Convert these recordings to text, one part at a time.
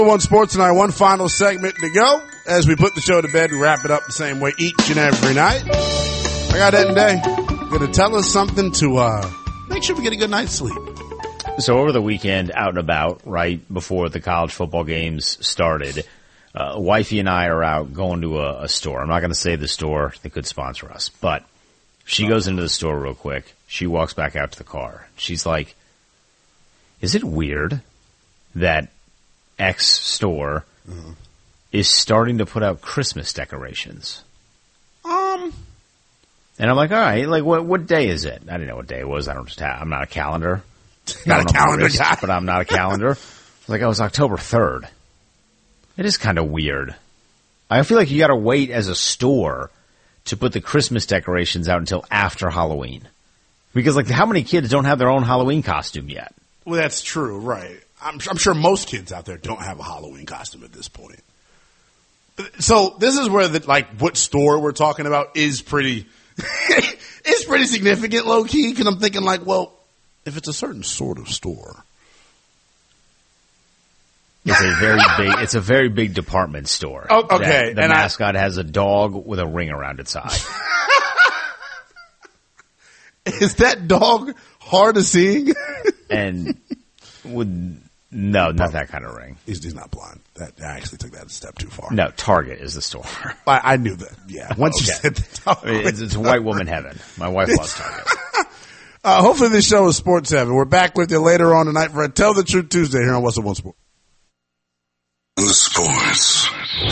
One Sports Tonight, one final segment to go. As we put the show to bed, we wrap it up the same way each and every night. I got Ed and Day going to tell us something to make sure we get a good night's sleep. So over the weekend, out and about, right before the college football games started, wifey and I are out going to a store. I'm not going to say the store. They could sponsor us. But she goes into the store real quick. She walks back out to the car. She's like, is it weird that X store is starting to put out Christmas decorations? And I'm like, all right, like what day is it? I didn't know what day it was. I'm not a calendar. Not a calendar guy. But I'm not a calendar. Like, it was October 3rd. It is kind of weird. I feel like you got to wait as a store to put the Christmas decorations out until after Halloween. Because, like, how many kids don't have their own Halloween costume yet? Well, that's true, right. I'm sure most kids out there don't have a Halloween costume at this point. So this is where what store we're talking about is pretty, it's pretty significant, low key. Because I'm thinking, like, well, if it's a certain sort of store, it's a very big department store. Oh, okay. The mascot has a dog with a ring around its eye. Is that dog hard of seeing? And no, not that kind of ring. He's not blind. I actually took that a step too far. No, Target is the store. I knew that. Yeah. Once you said that. It's white woman heaven. My wife loves Target. Hopefully this show is Sports Heaven. We're back with you later on tonight for a Tell the Truth Tuesday here on What's Up One Sports. The sports.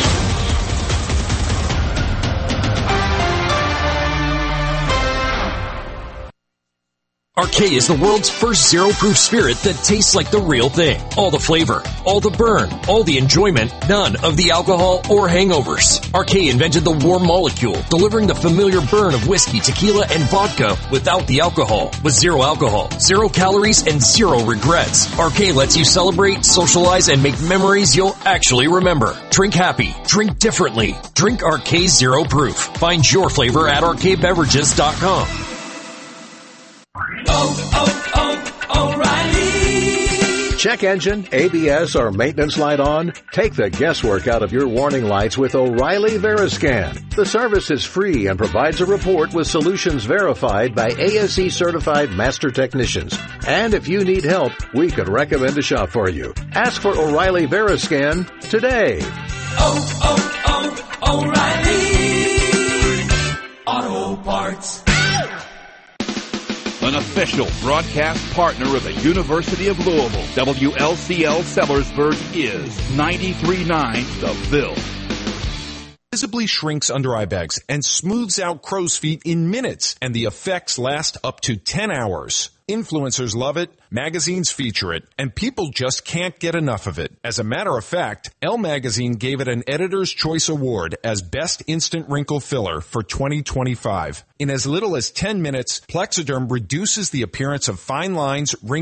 RK is the world's first zero-proof spirit that tastes like the real thing. All the flavor, all the burn, all the enjoyment, none of the alcohol or hangovers. RK invented the warm molecule, delivering the familiar burn of whiskey, tequila, and vodka without the alcohol. With zero alcohol, 0 calories, and 0 regrets. RK lets you celebrate, socialize, and make memories you'll actually remember. Drink happy. Drink differently. Drink RK Zero Proof. Find your flavor at rkbeverages.com. O'Reilly. Check engine, ABS, or maintenance light on? Take the guesswork out of your warning lights with O'Reilly Veriscan. The service is free and provides a report with solutions verified by ASE certified master technicians. And if you need help, we could recommend a shop for you. Ask for O'Reilly Veriscan today. O'Reilly Auto Parts. An official broadcast partner of the University of Louisville, WLCL Sellersburg is 93.9 The Ville. Visibly shrinks under eye bags and smooths out crow's feet in minutes, and the effects last up to 10 hours. Influencers love it, magazines feature it, and people just can't get enough of it. As a matter of fact, Elle Magazine gave it an Editor's Choice Award as Best Instant Wrinkle Filler for 2025. In as little as 10 minutes, Plexiderm reduces the appearance of fine lines, wrinkles,